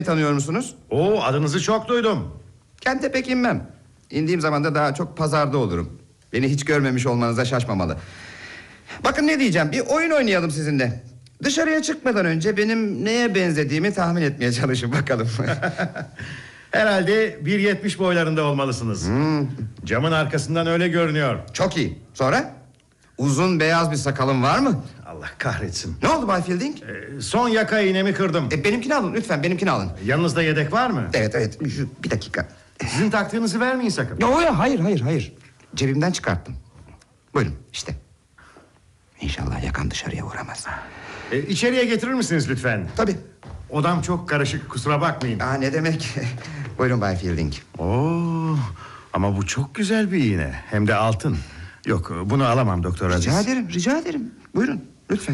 tanıyor musunuz? Oo, adınızı çok duydum. Kente pek inmem. İndiğim zaman da daha çok pazarda olurum. Beni hiç görmemiş olmanıza şaşmamalı. Bakın ne diyeceğim, bir oyun oynayalım sizinle. Dışarıya çıkmadan önce benim neye benzediğimi tahmin etmeye çalışın bakalım. Herhalde 1.70 boylarında olmalısınız. Camın arkasından öyle görünüyor. Çok iyi. Sonra? Uzun beyaz bir sakalım var mı? Allah kahretsin. Ne oldu Bay Fielding? Son yaka iğnemi kırdım. Benimkini alın lütfen, benimkini alın. Yanınızda yedek var mı? Evet, bir dakika. Sizin taktığınızı vermeyin sakın. Hayır. Cebimden çıkarttım. Buyurun işte. İnşallah yakan dışarıya vuramaz. İçeriye getirir misiniz lütfen? Tabii. Odam çok karışık, kusura bakmayın. Ne demek? Buyurun Bay Fielding. Oo, ama bu çok güzel bir iğne. Hem de altın. Yok, bunu alamam Doktor Aziz. Rica ederim. Buyurun lütfen.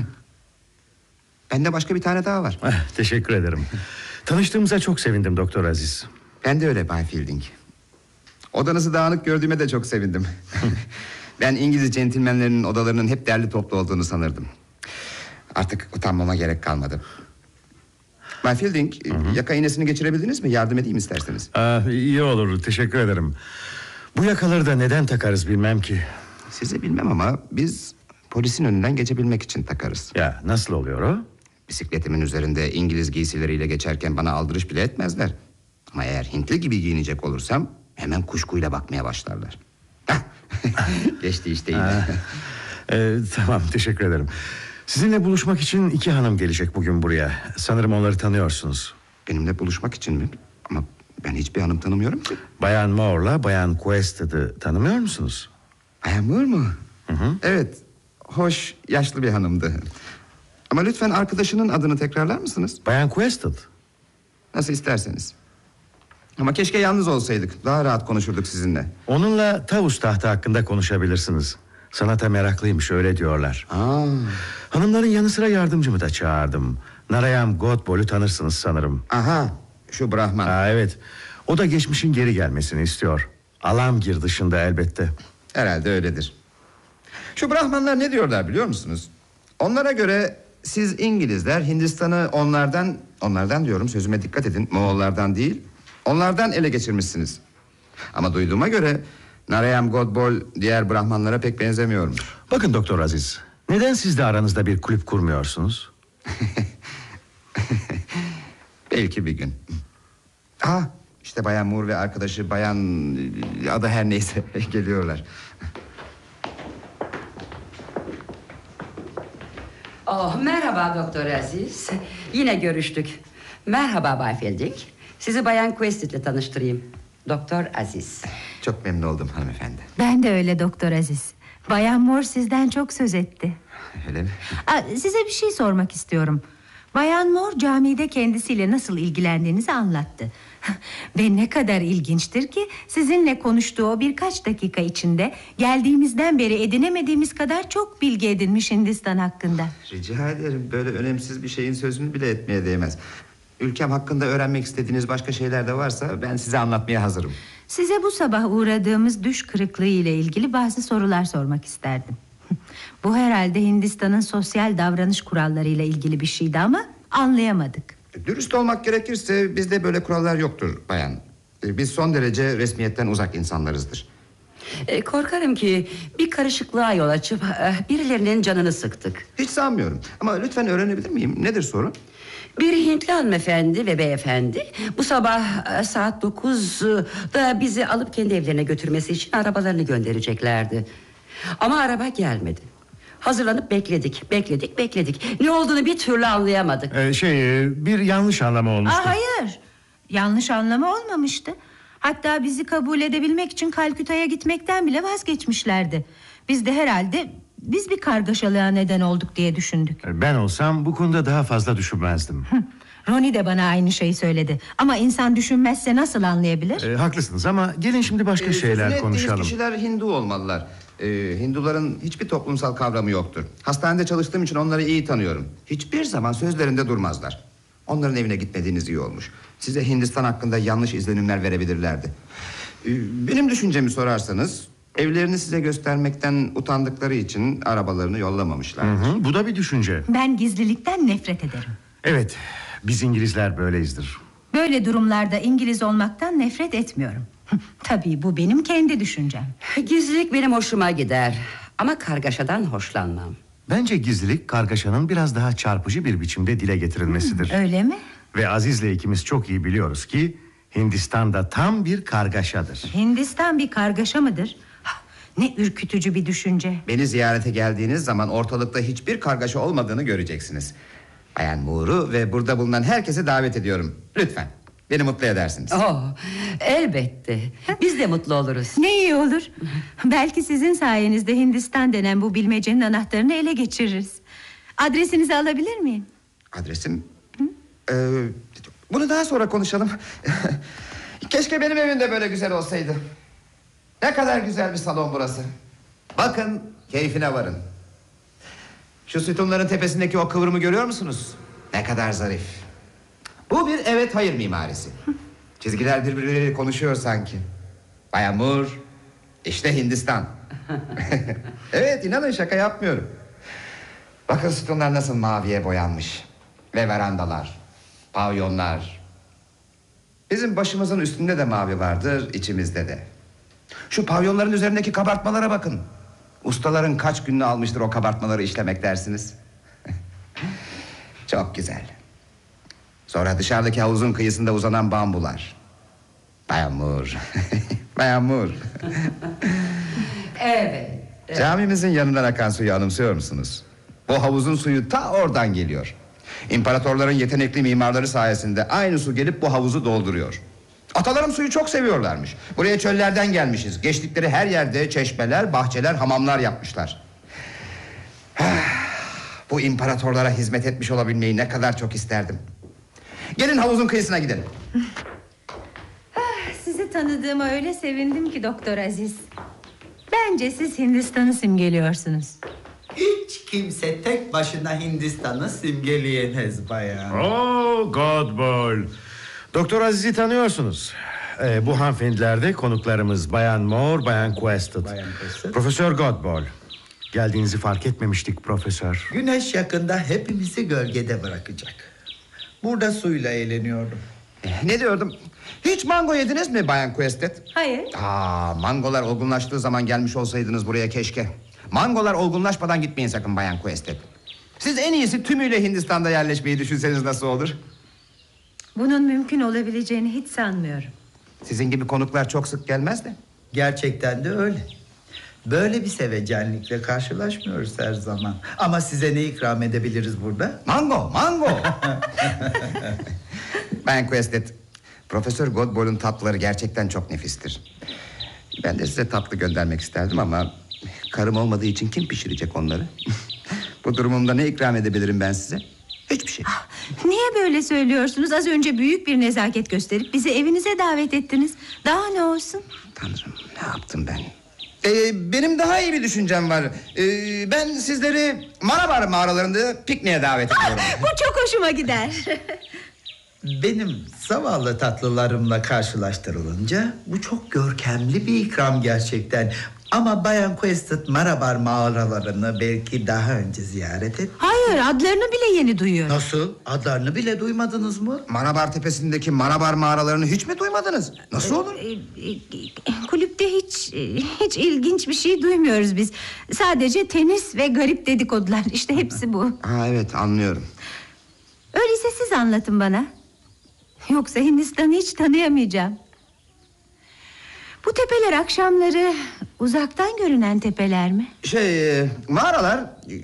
Bende başka bir tane daha var. Teşekkür ederim. Tanıştığımıza çok sevindim Doktor Aziz. Ben de öyle Bay Fielding. Odanızı dağınık gördüğüme de çok sevindim. Ben İngiliz centilmenlerinin odalarının hep derli toplu olduğunu sanırdım. Artık utanmama gerek kalmadı. Bay Fielding, yaka iğnesini geçirebildiniz mi? Yardım edeyim isterseniz. İyi olur, teşekkür ederim. Bu yakaları da neden takarız bilmem ki. Sizi bilmem ama biz polisin önünden geçebilmek için takarız. Ya nasıl oluyor o? Bisikletimin üzerinde İngiliz giysileriyle geçerken bana aldırış bile etmezler. Ama eğer Hintli gibi giyinecek olursam hemen kuşkuyla bakmaya başlarlar. Geçti işte yine. Tamam, teşekkür ederim. Sizinle buluşmak için 2 hanım gelecek bugün buraya. Sanırım onları tanıyorsunuz. Benimle buluşmak için mi? Ama ben hiçbir hanım tanımıyorum ki. Bayan Moore'la Bayan Quested'ı tanımıyor musunuz? Bayan Moore mu? Hı. Evet, hoş, yaşlı bir hanımdı. Ama lütfen arkadaşının adını tekrarlar mısınız? Bayan Quested. Nasıl isterseniz. Ama keşke yalnız olsaydık. Daha rahat konuşurduk sizinle. Onunla tavus tahtı hakkında konuşabilirsiniz. Sanata meraklıymış, öyle diyorlar. Hanımların yanı sıra yardımcımı da çağırdım. Narayam Godbol'u tanırsınız sanırım. Aha, şu Brahman. Evet, o da geçmişin geri gelmesini istiyor. Alamgir dışında elbette. Herhalde öyledir. Şu Brahmanlar ne diyorlar biliyor musunuz? Onlara göre siz İngilizler Hindistan'ı onlardan diyorum, sözüme dikkat edin, Moğollardan değil, onlardan ele geçirmişsiniz. Ama duyduğuma göre Narayam Godbol diğer Brahmanlara pek benzemiyormuş. Bakın Doktor Aziz, neden siz de aranızda bir kulüp kurmuyorsunuz? Belki bir gün. İşte Bayan Moore ve arkadaşı Bayan adı her neyse geliyorlar. Merhaba Doktor Aziz. Yine görüştük. Merhaba Bay Fielding. Sizi Bayan Quested'le tanıştırayım. Doktor Aziz. Çok memnun oldum hanımefendi. Ben de öyle Doktor Aziz. Bayan Moore sizden çok söz etti. Öyle mi? Size bir şey sormak istiyorum. Bayan Moore camide kendisiyle nasıl ilgilendiğinizi anlattı. Ve ne kadar ilginçtir ki sizinle konuştuğu o birkaç dakika içinde geldiğimizden beri edinemediğimiz kadar çok bilgi edinmiş Hindistan hakkında. Rica ederim, böyle önemsiz bir şeyin sözünü bile etmeye değmez. Ülkem hakkında öğrenmek istediğiniz başka şeyler de varsa ben size anlatmaya hazırım. Size bu sabah uğradığımız düş kırıklığı ile ilgili bazı sorular sormak isterdim. Bu herhalde Hindistan'ın sosyal davranış kurallarıyla ilgili bir şeydi ama anlayamadık. Dürüst olmak gerekirse bizde böyle kurallar yoktur bayan. Biz son derece resmiyetten uzak insanlarızdır. Korkarım ki bir karışıklığa yol açıp birilerinin canını sıktık. Hiç sanmıyorum ama lütfen öğrenebilir miyim? Nedir sorun? Bir Hintli hanımefendi ve beyefendi bu sabah saat 9'da bizi alıp kendi evlerine götürmesi için arabalarını göndereceklerdi. Ama araba gelmedi. Hazırlanıp bekledik. Ne olduğunu bir türlü anlayamadık. Bir yanlış anlama olmuştu. Hayır, yanlış anlama olmamıştı. Hatta bizi kabul edebilmek için Kalküta'ya gitmekten bile vazgeçmişlerdi. Biz de herhalde bir kargaşalığa neden olduk diye düşündük. Ben olsam bu konuda daha fazla düşünmezdim. Ronnie de bana aynı şeyi söyledi. Ama insan düşünmezse nasıl anlayabilir? Haklısınız ama gelin şimdi başka şeyler konuşalım. Kişiler Hindu olmalılar. Hinduların hiçbir toplumsal kavramı yoktur. Hastanede çalıştığım için onları iyi tanıyorum. Hiçbir zaman sözlerinde durmazlar. Onların evine gitmediğiniz iyi olmuş. Size Hindistan hakkında yanlış izlenimler verebilirlerdi. Benim düşüncemi sorarsanız evlerini size göstermekten utandıkları için arabalarını yollamamışlar. Bu da bir düşünce. Ben gizlilikten nefret ederim. Evet, biz İngilizler böyleyizdir. Böyle Böyle durumlarda İngiliz olmaktan nefret etmiyorum. Tabii bu benim kendi düşüncem. Gizlilik benim hoşuma gider. Ama kargaşadan hoşlanmam. Bence gizlilik kargaşanın biraz daha çarpıcı bir biçimde dile getirilmesidir. Öyle mi? Ve Aziz'le ikimiz çok iyi biliyoruz ki Hindistan'da tam bir kargaşadır. Hindistan bir kargaşa mıdır? Ne ürkütücü bir düşünce. Beni ziyarete geldiğiniz zaman ortalıkta hiçbir kargaşa olmadığını göreceksiniz. Bayan Moore'u ve burada bulunan herkese davet ediyorum. Lütfen beni mutlu edersiniz. Oh, elbette. Biz de mutlu oluruz. Ne iyi olur. Belki sizin sayenizde Hindistan denen bu bilmecenin anahtarını ele geçiririz. Adresinizi alabilir miyim? Adresim... bunu daha sonra konuşalım. Keşke benim evim de böyle güzel olsaydı. Ne kadar güzel bir salon burası. Bakın, keyfine varın. Şu sütunların tepesindeki o kıvrımı görüyor musunuz? Ne kadar zarif. Bu bir evet hayır mimarisi. Çizgiler birbirleriyle konuşuyor sanki. Bayan Moore, işte Hindistan. Evet, inanın şaka yapmıyorum. Bakın sütunlar nasıl maviye boyanmış. Ve verandalar, pavyonlar. Bizim başımızın üstünde de mavi vardır, içimizde de. Şu pavyonların üzerindeki kabartmalara bakın. Ustaların kaç gününü almıştır o kabartmaları işlemek dersiniz. Çok güzel. Sonra dışarıdaki havuzun kıyısında uzanan bambular. Bayan Moore. Bayan Moore. Evet. Camimizin yanından akan suyu anımsıyor musunuz? Bu havuzun suyu ta oradan geliyor. İmparatorların yetenekli mimarları sayesinde aynı su gelip bu havuzu dolduruyor. Atalarım suyu çok seviyorlarmış. Buraya çöllerden gelmişiz. Geçtikleri her yerde çeşmeler, bahçeler, hamamlar yapmışlar. Bu imparatorlara hizmet etmiş olabilmeyi ne kadar çok isterdim. Gelin havuzun kıyısına gidelim. Sizi tanıdığıma öyle sevindim ki Doktor Aziz. Bence siz Hindistan'ı simgeliyorsunuz. Hiç kimse tek başına Hindistan'ı simgeleyemez bayan. Oh Godball. Doktor Aziz'i tanıyorsunuz. Bu hanımefendiler de konuklarımız Bayan Moore, Bayan Quested. Bayan Quested. Profesör Godball. Geldiğinizi fark etmemiştik profesör. Güneş yakında hepimizi gölgede bırakacak. Burada suyla eğleniyordum. Ne diyordum? Hiç mango yediniz mi Bayan Quested? Hayır. Mangolar olgunlaştığı zaman gelmiş olsaydınız buraya keşke. Mangolar olgunlaşmadan gitmeyin sakın Bayan Quested. Siz en iyisi tümüyle Hindistan'da yerleşmeyi düşünseniz nasıl olur? Bunun mümkün olabileceğini hiç sanmıyorum. Sizin gibi konuklar çok sık gelmez de. Gerçekten de öyle. Böyle bir sevecenlikle karşılaşmıyoruz her zaman. Ama size ne ikram edebiliriz burada? Mango, mango. Bayan Quested, Profesör Godball'un tatlıları gerçekten çok nefistir. Ben de size tatlı göndermek isterdim ama karım olmadığı için kim pişirecek onları? Bu durumumda ne ikram edebilirim ben size? Hiçbir şey. Niye böyle söylüyorsunuz? Az önce büyük bir nezaket gösterip bizi evinize davet ettiniz. Daha ne olsun? Tanrım, ne yaptım ben? Benim daha iyi bir düşüncem var. Ben sizleri Marabar mağaralarında pikniğe davet ediyorum. Bu çok hoşuma gider. Benim zavallı tatlılarımla karşılaştırılınca bu çok görkemli bir ikram gerçekten. Ama Bayan Quested Marabar mağaralarını belki daha önce ziyaret etti. Hayır, adlarını bile yeni duyuyorum. Nasıl? Adlarını bile duymadınız mı? Marabar tepesindeki Marabar mağaralarını hiç mi duymadınız? Nasıl olur? Kulüpte hiç ilginç bir şey duymuyoruz biz. Sadece tenis ve garip dedikodular. İşte hepsi bu. Evet, anlıyorum. Öyleyse siz anlatın bana. Yoksa Hindistan'ı hiç tanıyamayacağım. Bu tepeler akşamları uzaktan görünen tepeler mi? Mağaralar...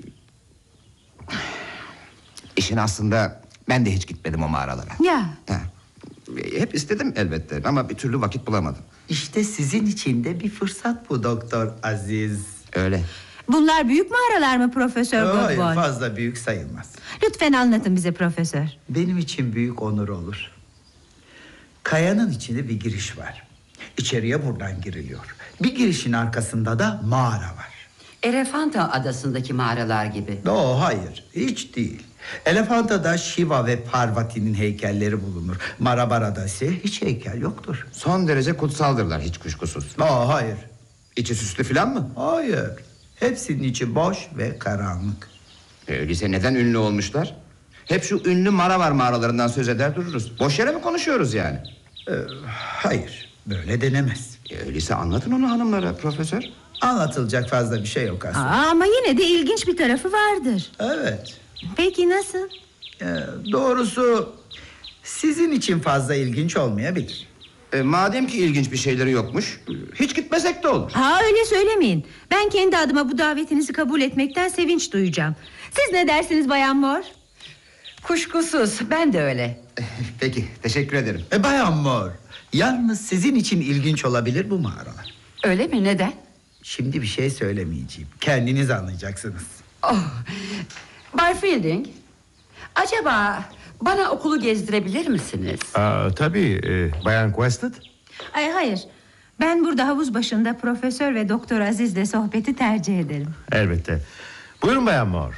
İşin aslında ben de hiç gitmedim o mağaralara. Ya. Ha. Hep istedim elbette ama bir türlü vakit bulamadım. İşte sizin için de bir fırsat bu Doktor Aziz. Öyle. Bunlar büyük mağaralar mı Profesör Hayır, Godball? fazla büyük sayılmaz. Lütfen anlatın bize Profesör. Benim için büyük onur olur. Kayanın içinde bir giriş var. İçeriye buradan giriliyor. Bir girişin arkasında da mağara var. Elefanta adasındaki mağaralar gibi. Hayır, hiç değil. Elefanta'da Shiva ve Parvati'nin heykelleri bulunur. Marabara'da ise hiç heykel yoktur. Son derece kutsaldırlar hiç kuşkusuz. Hayır, İçi süslü falan mı? hayır. Hepsinin içi boş ve karanlık. Öyleyse neden ünlü olmuşlar? Hep şu ünlü Maravar mağaralarından söz eder dururuz. Boş yere mi konuşuyoruz yani? Hayır, böyle denemez. Öyleyse anlatın onu hanımlara profesör. Anlatılacak fazla bir şey yok aslında. Ama yine de ilginç bir tarafı vardır. Evet. Peki nasıl? Doğrusu sizin için fazla ilginç olmayabilir. Madem ki ilginç bir şeyleri yokmuş, hiç gitmesek de olur. Öyle söylemeyin. Ben kendi adıma bu davetinizi kabul etmekten sevinç duyacağım. Siz ne dersiniz Bayan Moore? Kuşkusuz ben de öyle. Peki, teşekkür ederim. Bayan Moore, yalnız sizin için ilginç olabilir bu mağaralar. Öyle mi, neden? Şimdi bir şey söylemeyeceğim. Kendiniz anlayacaksınız. Bay Fielding, acaba bana okulu gezdirebilir misiniz? Tabii Bayan Quested. Hayır. Ben burada havuz başında Profesör ve Doktor Aziz'le sohbeti tercih ederim. Elbette. Buyurun Bayan Moore.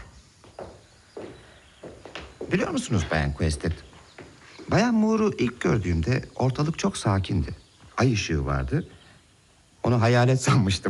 Biliyor musunuz Bayan Quested? Bayan Moore'u ilk gördüğümde ortalık çok sakindi. Ay ışığı vardı. Onu hayalet sanmıştım.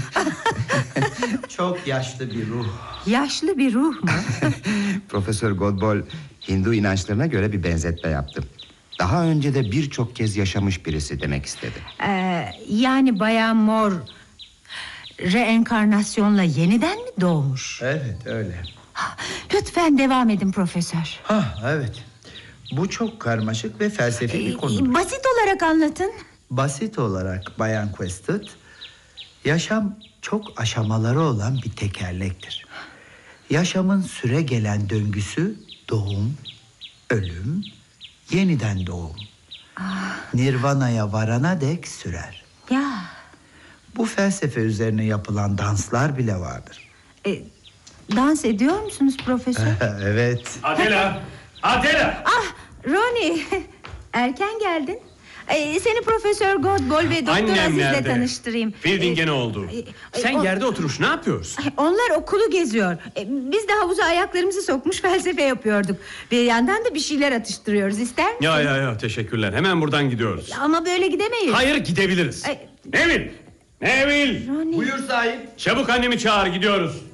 Çok yaşlı bir ruh. Yaşlı bir ruh mu? Profesör Godbol Hindu inançlarına göre bir benzetme yaptım. Daha önce de birçok kez yaşamış birisi demek istedi. Yani Bayan Moore reenkarnasyonla yeniden mi doğmuş? Evet, öyle. Lütfen devam edin Profesör. Evet. Bu çok karmaşık ve felsefi bir konu. Basit olarak anlatın. Basit olarak Bayan Quested, yaşam çok aşamaları olan bir tekerlektir. Yaşamın süre gelen döngüsü doğum, ölüm, yeniden doğum. Nirvana'ya varana dek sürer. Ya. Bu felsefe üzerine yapılan danslar bile vardır. Dans ediyor musunuz Profesör? Evet. Adela! Ronnie, erken geldin. Seni Profesör Godbol ve Doktor Annem Aziz'le nerede? tanıştırayım. Fielding'e ne oldu? Sen yerde oturmuş ne yapıyorsun? Onlar okulu geziyor. Biz de havuza ayaklarımızı sokmuş felsefe yapıyorduk. Bir yandan da bir şeyler atıştırıyoruz. İster misin? Ya teşekkürler. Hemen buradan gidiyoruz. Ama böyle gidemeyiz. Hayır gidebiliriz. Ay. Neville! Neville! Ronnie. Buyur sahip. Çabuk annemi çağır gidiyoruz.